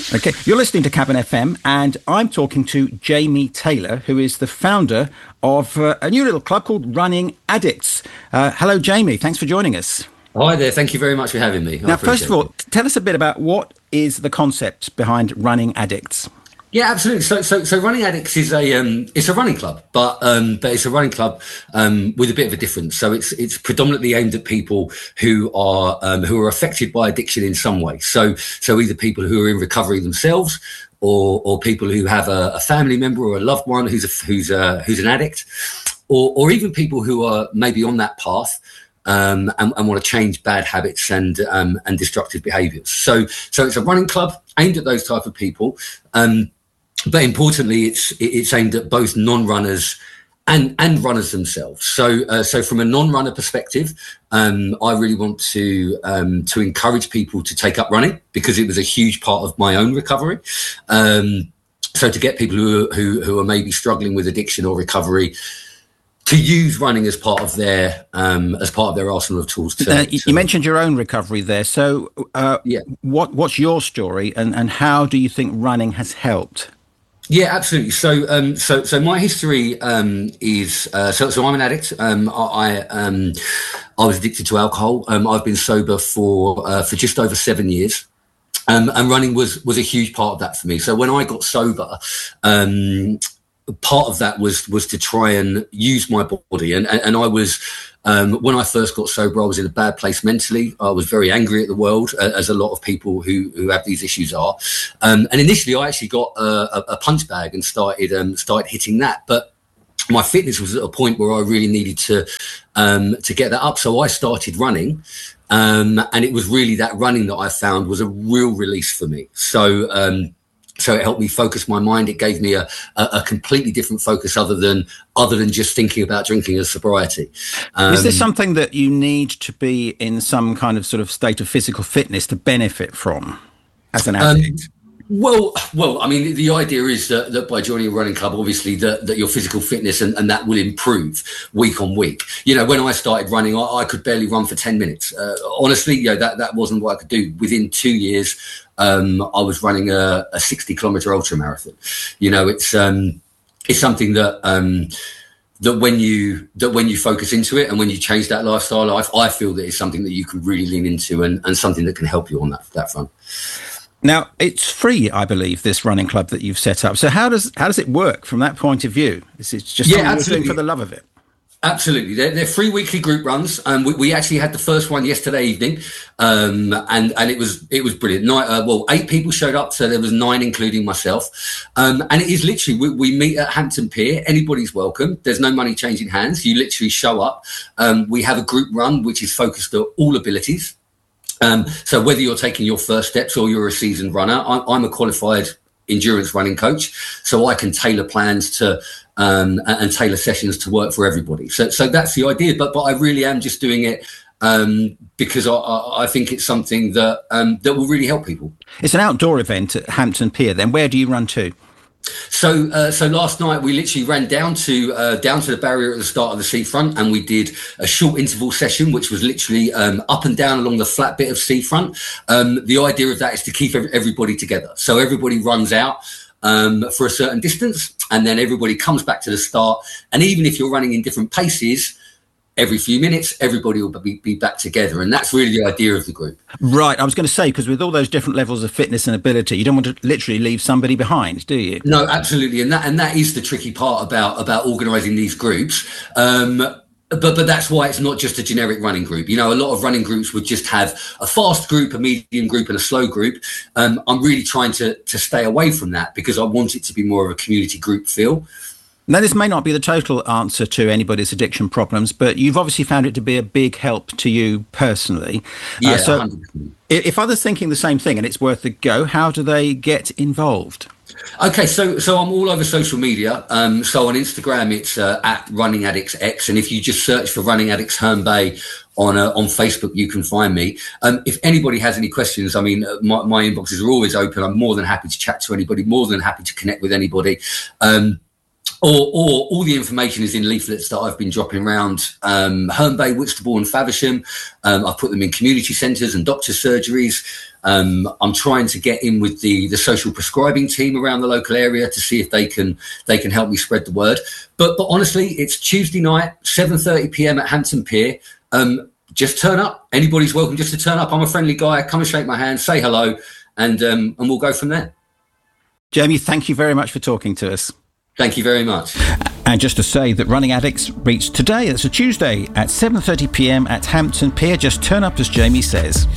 Okay, you're listening to Cabin FM, and I'm talking to Jamie Taylor, who is the founder of a new little club called Running Addicts. Hello, Jamie. Thanks for joining us. Hi there. Thank you very much for having me. Now, first of all, tell us a bit about what is the concept behind Running Addicts. Yeah, absolutely. So Running Addicts is it's a running club, but it's a running club with a bit of a difference. So it's predominantly aimed at people who are affected by addiction in some way. So either people who are in recovery themselves, or people who have a family member or a loved one who's an addict, or even people who are maybe on that path. And want to change bad habits and destructive behaviours. So it's a running club aimed at those type of people. But importantly, it's aimed at both non-runners and runners themselves. So from a non-runner perspective, I really want to encourage people to take up running, because it was a huge part of my own recovery. So to get people who are maybe struggling with addiction or recovery to use running as part of their arsenal of tools. You mentioned your own recovery there. So what's your story, and how do you think running has helped? Yeah, absolutely. So my history is so I'm an addict. I was addicted to alcohol. I've been sober for just over 7 years. And running was a huge part of that for me. So when I got sober, part of that was to try and use my body. And I was, when I first got sober, I was in a bad place mentally. I was very angry at the world, as a lot of people who have these issues are. And initially I actually got a punch bag and started hitting that. But my fitness was at a point where I really needed to get that up. So I started running. And it was really that running that I found was a real release for me. So it helped me focus my mind. It gave me a completely different focus other than just thinking about drinking as sobriety. Is this something that you need to be in some kind of sort of state of physical fitness to benefit from as an addict? Well, I mean, the idea is that by joining a running club, obviously that your physical fitness and that will improve week on week. You know, when I started running, I could barely run for 10 minutes. Honestly, that wasn't what I could do. Within 2 years, I was running a 60-kilometer ultra marathon. You know, it's something that when you focus into it and when you change that lifestyle, I feel that it's something that you can really lean into and something that can help you on that front. Now, it's free, I believe, this running club that you've set up. So how does it work from that point of view? Is it just something you're doing for the love of it? Absolutely. They're free weekly group runs. We actually had the first one yesterday evening. And it was brilliant. 8 people showed up. So there was 9, including myself. And it is literally, we meet at Hampton Pier. Anybody's welcome. There's no money changing hands. You literally show up. We have a group run, which is focused on all abilities. So whether you're taking your first steps or you're a seasoned runner, I'm a qualified endurance running coach, so I can tailor plans to and tailor sessions to work for everybody. So that's the idea. But I really am just doing it because I think it's something that will really help people. It's an outdoor event at Hampton Pier. Then where do you run to? So last night we literally ran down to the barrier at the start of the seafront, and we did a short interval session, which was literally up and down along the flat bit of seafront. The idea of that is to keep everybody together. So everybody runs out for a certain distance, and then everybody comes back to the start. And even if you're running in different paces, every few minutes, everybody will be back together. And that's really the idea of the group. Right. I was going to say, because with all those different levels of fitness and ability, you don't want to literally leave somebody behind, do you? No, absolutely. And that is the tricky part about organising these groups. But that's why it's not just a generic running group. You know, a lot of running groups would just have a fast group, a medium group and a slow group. I'm really trying to stay away from that because I want it to be more of a community group feel. Now, this may not be the total answer to anybody's addiction problems, but you've obviously found it to be a big help to you personally. Yeah, so 100%. If others thinking the same thing and it's worth a go, how do they get involved? Okay, so I'm all over social media. So on Instagram, it's at Running Addicts X, and if you just search for Running Addicts Herne Bay on Facebook, you can find me. If anybody has any questions, I mean, my inboxes are always open. I'm more than happy to chat to anybody, more than happy to connect with anybody. Or all the information is in leaflets that I've been dropping around Herne Bay, Whitstable and Faversham. I've put them in community centres and doctors' surgeries. I'm trying to get in with the social prescribing team around the local area to see if they can help me spread the word. But honestly, it's Tuesday night, 7:30 p.m. at Hampton Pier. Just turn up. Anybody's welcome just to turn up. I'm a friendly guy. Come and shake my hand, say hello, and we'll go from there. Jamie, thank you very much for talking to us. Thank you very much. And just to say that Running Addicts meets today, it's a Tuesday at 7:30 p.m. at Hampton Pier. Just turn up, as Jamie says.